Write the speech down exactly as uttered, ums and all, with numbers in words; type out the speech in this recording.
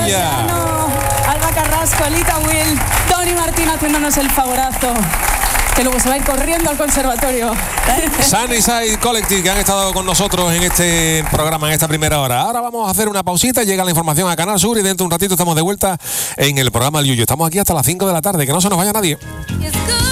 Sevilla. Alba Carrasco, Elita Will, Tony Martín haciéndonos el favorazo, que luego se va a ir corriendo al conservatorio. Sunnyside Collective, que han estado con nosotros en este programa, en esta primera hora. Ahora vamos a hacer una pausita, llega la información a Canal Sur y dentro de un ratito estamos de vuelta en el programa El Yuyu. Estamos aquí hasta las cinco de la tarde, que no se nos vaya nadie.